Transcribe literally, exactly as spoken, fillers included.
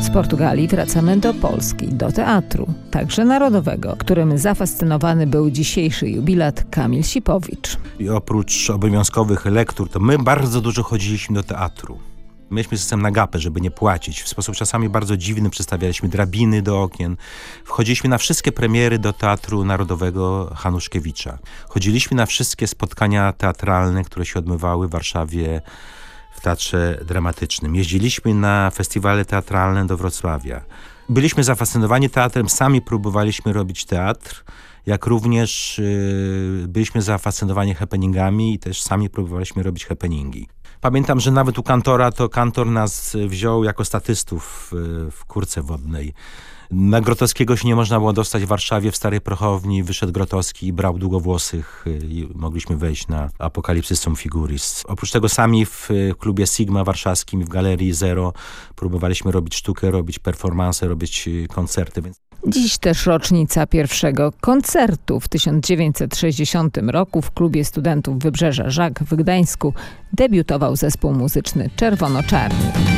Z Portugalii wracamy do Polski, do teatru, także narodowego, którym zafascynowany był dzisiejszy jubilat Kamil Sipowicz. I oprócz obowiązkowych lektur, to my bardzo dużo chodziliśmy do teatru. Mieliśmy system na gapę, żeby nie płacić. W sposób czasami bardzo dziwny przedstawialiśmy drabiny do okien. Wchodziliśmy na wszystkie premiery do Teatru Narodowego Hanuszkiewicza. Chodziliśmy na wszystkie spotkania teatralne, które się odbywały w Warszawie w Teatrze Dramatycznym. Jeździliśmy na festiwale teatralne do Wrocławia. Byliśmy zafascynowani teatrem, sami próbowaliśmy robić teatr, jak również yy, byliśmy zafascynowani happeningami i też sami próbowaliśmy robić happeningi. Pamiętam, że nawet u kantora to kantor nas wziął jako statystów w Kurce Wodnej. Na Grotowskiego się nie można było dostać w Warszawie, w Starej Prochowni. Wyszedł Grotowski i brał długowłosych i mogliśmy wejść na Apokalipsys Sum Figuris. Oprócz tego sami w klubie Sigma warszawskim, w Galerii Zero próbowaliśmy robić sztukę, robić performanse, robić koncerty. Dziś też rocznica pierwszego koncertu. W tysiąc dziewięćset sześćdziesiątym roku w klubie studentów Wybrzeża Żak w Gdańsku debiutował zespół muzyczny Czerwono-Czarni.